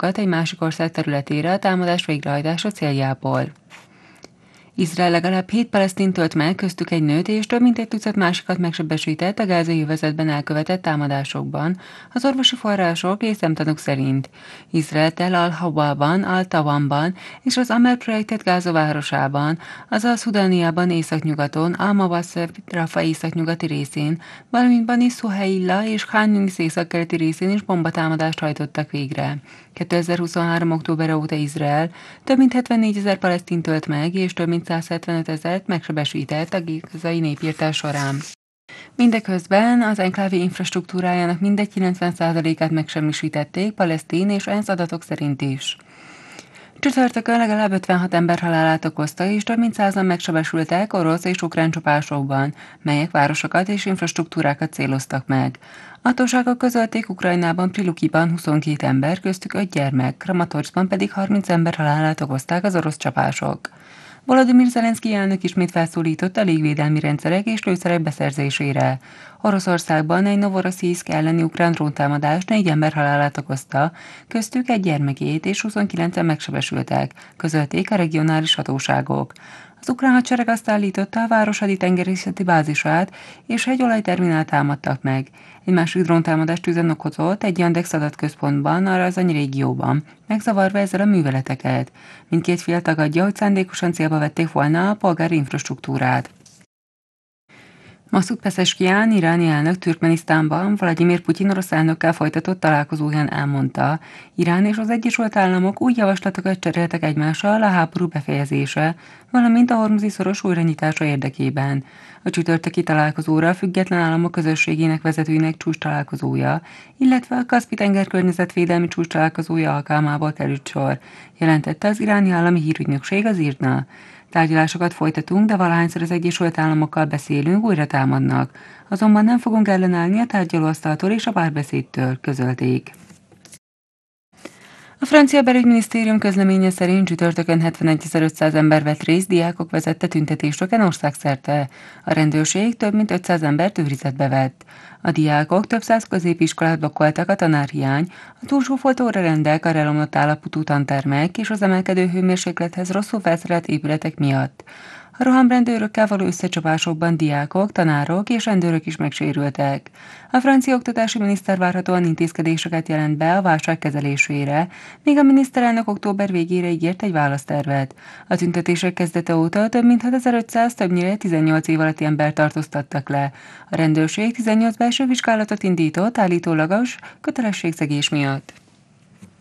szállításokat egy másik ország területére a támadás végrehajtása céljából. Izrael legalább 7 palesztint ölt meg, köztük egy nőt, és több mint egy tucat másikat megsebesített a gázai övezetben elkövetett támadásokban, az orvosi források és szemtanúk szerint. Izrael Tel al-Habában, Al-Tawanban és az Amer projektet Gáza városában, azaz Szudániában északnyugaton, Al-Mawasser Rafa északnyugati részén, valamint Bani Szuheila és Khan Yunis északkeleti részén is bombatámadást hajtottak végre. 2023. október óta Izrael több mint 74 000 palesztint ölt meg, és több mint 175 000 megsebesített a gázai népírtás során. Mindeközben az enklávé infrastruktúrájának mindegy 90%-át megsemmisítették palesztin és ENSZ adatok szerint is. Csütörtökön legalább 56 ember halálát okozta, és több mint 100-an megsebesültek orosz és ukrán csapásokban, melyek városokat és infrastruktúrákat céloztak meg. Hatóságok közölték, Ukrajnában, Prilukiban 22 ember, köztük 5 gyermek, Kramatorszban pedig 30 ember halálát okozták az orosz csapások. Volodymyr Zelenszky elnök ismét felszólított a légvédelmi rendszerek és lőszerek beszerzésére. Oroszországban egy Novorossziszk elleni ukrán dróntámadás 4 ember halálát okozta, köztük egy gyermekét és 29-en megsebesültek, közölték a regionális hatóságok. Az ukrán hadsereg azt állította, a város haditengerészeti bázisát és egy olajterminált támadtak meg. Egy másik dróntámadást tüzen okozott egy Yandex adatközpontban, a Razany régióban, megzavarva ezzel a műveleteket. Mindkét fél tagadja, hogy szándékosan célba vették volna a polgári infrastruktúrát. Masud Pezeshkian, iráni elnök Türkmenisztánban Vladimir Putyin orosz elnökkel folytatott találkozóján elmondta, Irán és az Egyesült Államok úgy javaslatokat cseréltek egymással a háború befejezése, valamint a Hormuzi-szoros újranyitása érdekében. A csütörtöki találkozóra a Független Államok Közösségének vezetőinek csúcs találkozója, illetve a Kaszpi-tenger környezetvédelmi csúcs találkozója alkalmából került sor, jelentette az iráni állami hírügynökség, az IRNA. Tárgyalásokat folytatunk, de valahányszor az Egyesült Államokkal beszélünk, újra támadnak. Azonban nem fogunk ellenállni a tárgyalóasztaltól és a párbeszédtől, közölték. A francia belügyminisztérium közleménye szerint csütörtökön 71.500 ember vett részt diákok vezette tüntetéseken országszerte. A rendőrség több mint 500 embert őrizetbe vett. A diákok több száz középiskolát blokkoltak a tanárhiány, a túlzsúfolt órarendek, a relomlott állapotú tantermek és az emelkedő hőmérséklethez rosszul felszerelt épületek miatt. A rohamrendőrökkel való összecsapásokban diákok, tanárok és rendőrök is megsérültek. A francia oktatási miniszter várhatóan intézkedéseket jelent be a válság kezelésére, míg a miniszterelnök október végére ígért egy választervet. A tüntetések kezdete óta több mint 6500, többnyire 18 év alatti embert tartóztattak le. A rendőrség 18 belső vizsgálatot indított állítólagos kötelességszegés miatt.